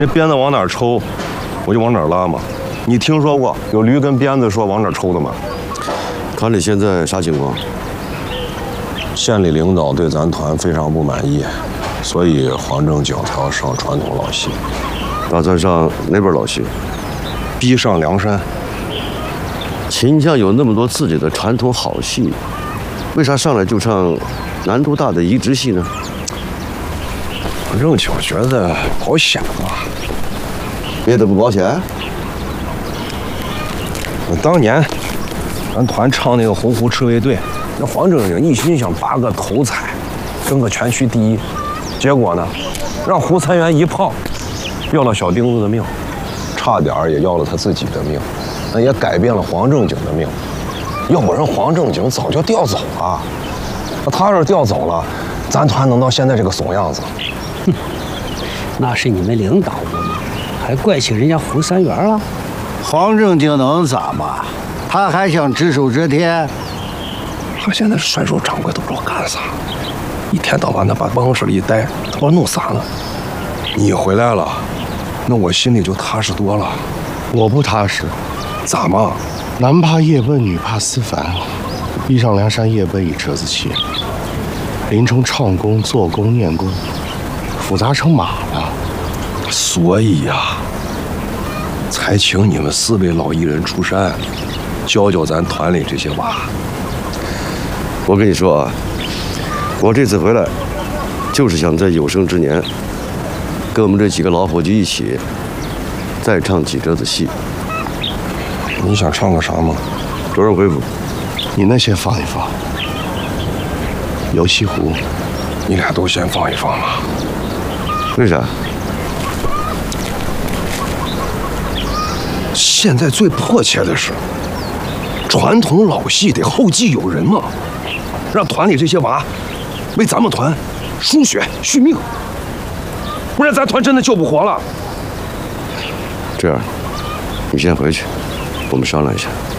这鞭子往哪儿抽，我就往哪儿拉嘛。你听说过有驴跟鞭子说往哪儿抽的吗？ 团里现在啥情况？ 县里领导对咱团非常不满意，所以黄正经才要上传统老戏。 打算上哪本老戏？ 逼上梁山。 秦将有那么多自己的传统好戏，为啥上来就唱难度大的移植戏呢？ 黄正经觉得保险嘛。 别的不保险？ 当年咱团唱那个《洪湖赤卫队》，那黄正经一心想拔个头彩，争个全区第一，结果呢，让胡参元一炮，要了小丁子的命，差点也要了他自己的命，那也改变了黄正经的命。要不然黄正经早就调走了。那他要是调走了，咱团能到现在这个怂样子？ 哼，那是你们领导不嘛，还怪起人家胡三元了？ 黄正经能咋嘛？他还想只手遮天。 他现在甩手掌柜都不知道干啥，一天到晚的把办公室里一待，他不知道弄啥呢。你回来了，那我心里就踏实多了。 我不踏实， 咋嘛？ 男怕夜奔，女怕思凡。逼上梁山夜奔一车子气，林冲唱功、做工、念功，复杂成马了。 所以呀，才请你们4位老艺人出山，教教咱团里这些娃。 我跟你说啊，我这次回来，就是想在有生之年，跟我们这几个老伙计一起，再唱几折子戏。 你想唱个啥吗？ 卓人回府。 你那先放一放。游西湖， 你俩都先放一放嘛。 为啥？ 现在最迫切的是，传统老戏得后继有人嘛，让团里这些娃为咱们团输血续命，不然咱团真的救不活了。 这样，你先回去，我们商量一下。